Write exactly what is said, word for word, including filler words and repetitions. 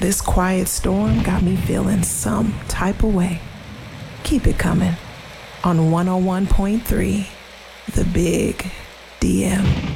This quiet storm got me feeling some type of way. Keep it coming on one oh one point three, The Big D M.